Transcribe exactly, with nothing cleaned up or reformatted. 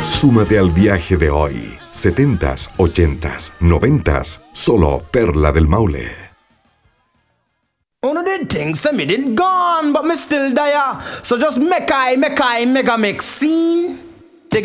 Súmate al viaje de hoy. setentas, ochentas, noventas. Solo Perla del Maule. One of the things say me didn't gone, but me still there. So just make I, make I, mega make scene.